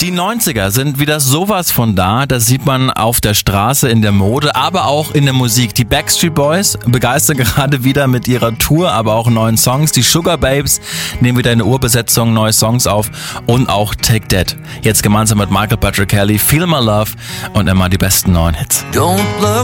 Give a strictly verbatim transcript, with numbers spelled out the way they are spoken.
Die neunziger sind wieder sowas von da, das sieht man auf der Straße, in der Mode, aber auch in der Musik. Die Backstreet Boys begeistern gerade wieder mit ihrer Tour, aber auch neuen Songs. Die Sugar Babes nehmen wieder eine Urbesetzung, neue Songs auf und auch Take That. Jetzt gemeinsam mit Michael Patrick Kelly, Feel My Love und immer die besten neuen Hits. Don't look